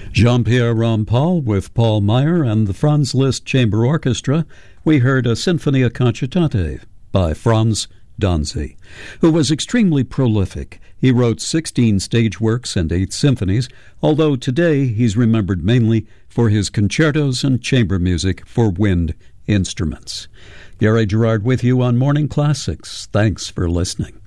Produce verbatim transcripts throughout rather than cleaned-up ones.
Jean-Pierre Rampal with Paul Meyer and the Franz Liszt Chamber Orchestra. We heard a Sinfonia Concertate by Franz Danzi, who was extremely prolific. He wrote sixteen stage works and eight symphonies, although today he's remembered mainly for his concertos and chamber music for wind instruments. Gary Gerard with you on Morning Classics. Thanks for listening.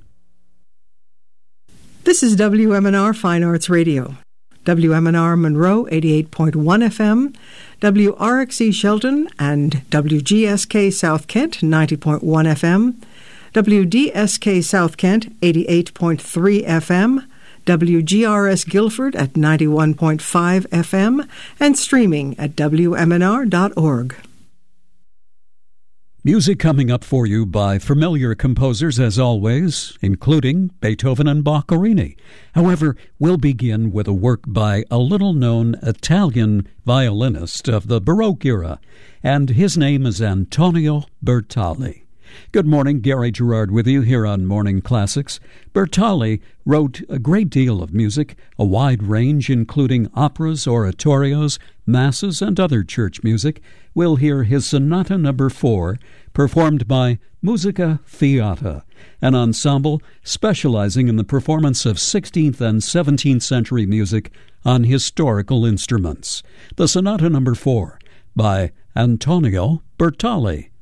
This is W M N R Fine Arts Radio. W M N R Monroe, eighty-eight point one F M, W R X E Shelton and W G S K South Kent, ninety point one F M, W D S K South Kent, eighty-eight point three F M, W G R S Guilford at ninety-one point five F M, and streaming at W M N R dot org. Music coming up for you by familiar composers as always, including Beethoven and Boccherini. However, we'll begin with a work by a little-known Italian violinist of the Baroque era, and his name is Antonio Bertali. Good morning, Gary Gerard with you here on Morning Classics. Bertali wrote a great deal of music, a wide range including operas, oratorios, masses, and other church music. We'll hear his Sonata Number Four, performed by Musica Fiata, an ensemble specializing in the performance of sixteenth and seventeenth century music on historical instruments. The Sonata Number Four by Antonio Bertali.